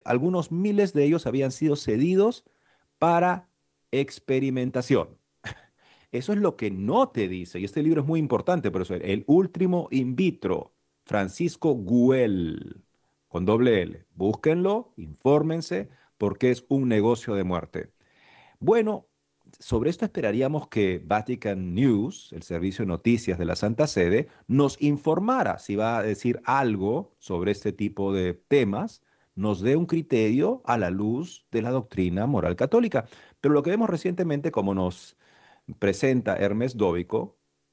algunos miles de ellos habían sido cedidos para experimentación. Eso es lo que no te dice, y este libro es muy importante, por eso, El último in vitro, Francisco Güell, con doble L. Búsquenlo, infórmense, porque es un negocio de muerte. Bueno, sobre esto esperaríamos que Vatican News, el servicio de noticias de la Santa Sede, nos informara si va a decir algo sobre este tipo de temas, nos dé un criterio a la luz de la doctrina moral católica. Pero lo que vemos recientemente, como nos presenta Hermes Dóvico,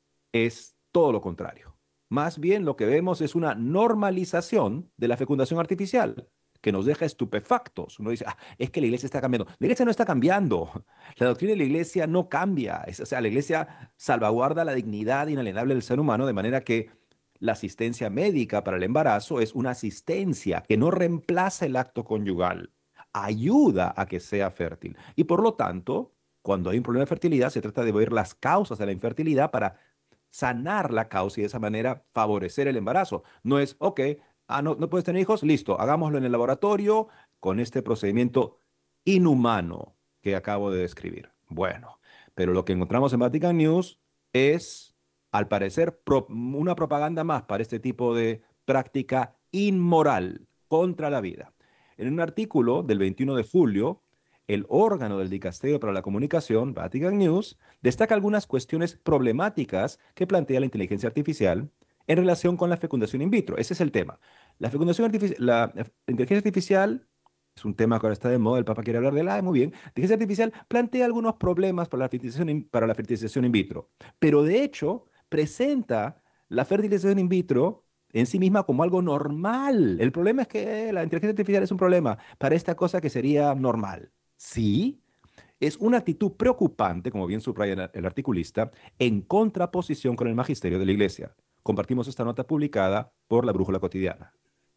es todo lo contrario. Más bien lo que vemos es una normalización de la fecundación artificial que nos deja estupefactos. Uno dice, es que la iglesia está cambiando. La iglesia no está cambiando. La doctrina de la iglesia no cambia. O sea, la iglesia salvaguarda la dignidad inalienable del ser humano de manera que la asistencia médica para el embarazo es una asistencia que no reemplaza el acto conyugal, ayuda a que sea fértil. Y por lo tanto, cuando hay un problema de fertilidad, se trata de ver las causas de la infertilidad para sanar la causa y de esa manera favorecer el embarazo. No es, ok, no, no puedes tener hijos, listo, hagámoslo en el laboratorio con este procedimiento inhumano que acabo de describir. Bueno, pero lo que encontramos en Vatican News es, al parecer, una propaganda más para este tipo de práctica inmoral contra la vida. En un artículo del 21 de julio, el órgano del Dicasterio para la Comunicación, Vatican News, destaca algunas cuestiones problemáticas que plantea la inteligencia artificial en relación con la fecundación in vitro. Ese es el tema. La fecundación artificial, la inteligencia artificial es un tema que ahora está de moda, el Papa quiere hablar de él, muy bien. La inteligencia artificial plantea algunos problemas para la fertilización in vitro, pero de hecho presenta la fertilización in vitro en sí misma como algo normal. El problema es que la inteligencia artificial es un problema para esta cosa que sería normal. Sí, es una actitud preocupante, como bien subraya el articulista, en contraposición con el magisterio de la Iglesia. Compartimos esta nota publicada por la Brújula Cotidiana.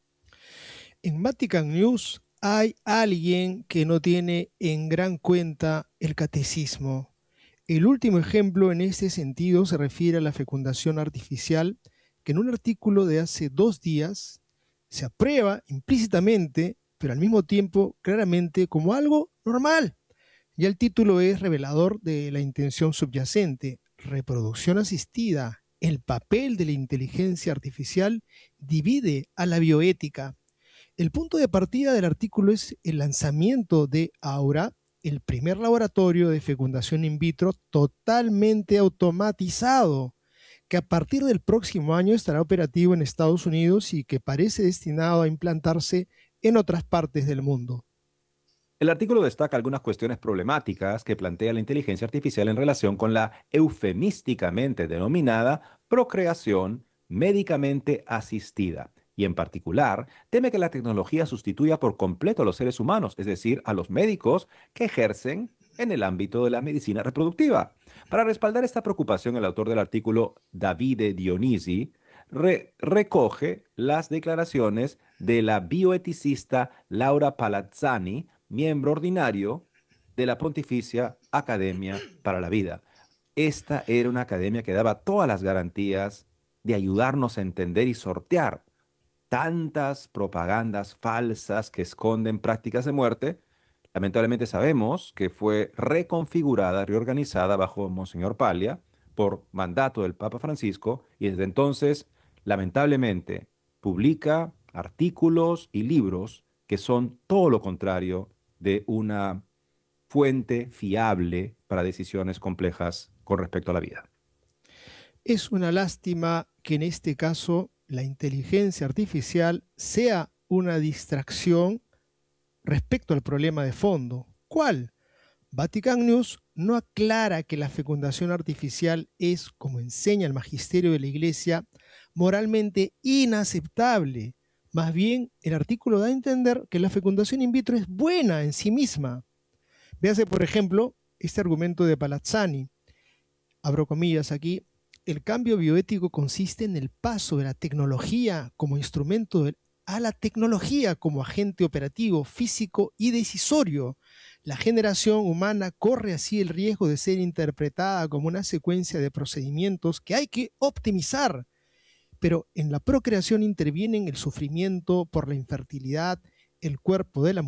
En Vatican News hay alguien que no tiene en gran cuenta el catecismo. El último ejemplo en este sentido se refiere a la fecundación artificial, que en un artículo de hace 2 días se aprueba implícitamente, pero al mismo tiempo claramente como algo normal. Ya el título es revelador de la intención subyacente: reproducción asistida. El papel de la inteligencia artificial divide a la bioética. El punto de partida del artículo es el lanzamiento de Aura, el primer laboratorio de fecundación in vitro totalmente automatizado, que a partir del próximo año estará operativo en Estados Unidos y que parece destinado a implantarse en otras partes del mundo. El artículo destaca algunas cuestiones problemáticas que plantea la inteligencia artificial en relación con la eufemísticamente denominada procreación médicamente asistida. Y en particular, teme que la tecnología sustituya por completo a los seres humanos, es decir, a los médicos que ejercen en el ámbito de la medicina reproductiva. Para respaldar esta preocupación, el autor del artículo, Davide Dionisi, recoge las declaraciones de la bioeticista Laura Palazzani, miembro ordinario de la Pontificia Academia para la Vida. Esta era una academia que daba todas las garantías de ayudarnos a entender y sortear tantas propagandas falsas que esconden prácticas de muerte. Lamentablemente sabemos que fue reconfigurada, reorganizada bajo Monseñor Paglia por mandato del Papa Francisco y desde entonces, lamentablemente, publica artículos y libros que son todo lo contrario de una fuente fiable para decisiones complejas con respecto a la vida. Es una lástima que en este caso la inteligencia artificial sea una distracción respecto al problema de fondo. ¿Cuál? Vatican News no aclara que la fecundación artificial es, como enseña el magisterio de la Iglesia, moralmente inaceptable. Más bien, el artículo da a entender que la fecundación in vitro es buena en sí misma. Véase, por ejemplo, este argumento de Palazzani. Abro comillas aquí: el cambio bioético consiste en el paso de la tecnología como instrumento a la tecnología como agente operativo, físico y decisorio. La generación humana corre así el riesgo de ser interpretada como una secuencia de procedimientos que hay que optimizar, pero en la procreación intervienen el sufrimiento por la infertilidad, el cuerpo de la